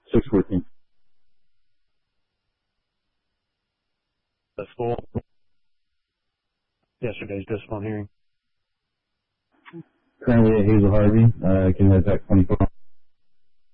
614. The school. Yesterday's discipline hearing. Currently at Hazel Harvey, can head back 24.